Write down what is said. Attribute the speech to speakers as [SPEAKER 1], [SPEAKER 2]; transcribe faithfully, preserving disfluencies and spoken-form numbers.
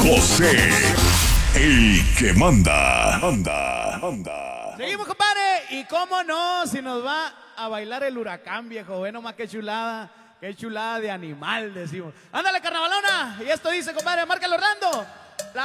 [SPEAKER 1] José, el que manda. Manda, manda.
[SPEAKER 2] Seguimos, compadre. Y cómo no, si nos va a bailar el huracán, viejo. Bueno, más que chulada. Qué chulada de animal, decimos. Ándale, carnavalona. Y esto dice, compadre, márcalo, Orlando.